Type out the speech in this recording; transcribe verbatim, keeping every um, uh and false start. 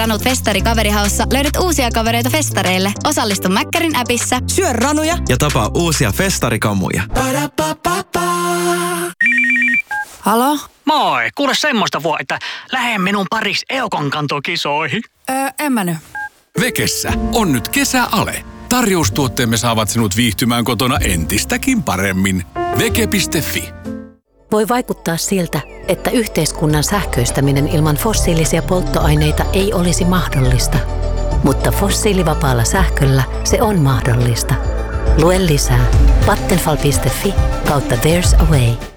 Ranut Festari Kaverihaussa löydät uusia kavereita festareille. Osallistu Mäkkärin appissa. Syö ranuja ja tapaa uusia festarikamuja. Halo? Moi, kuule semmoista voi, että lähde minun paris Eukon kantokisoihin. Öö, en mä nyt. Vekessä on nyt kesäale. Tarjoustuotteemme saavat sinut viihtymään kotona entistäkin paremmin. Veke piste fi. Voi vaikuttaa siltä, että yhteiskunnan sähköistäminen ilman fossiilisia polttoaineita ei olisi mahdollista. Mutta fossiilivapaalla sähköllä se on mahdollista. Lue lisää vattenfall piste fi kautta There's a Way.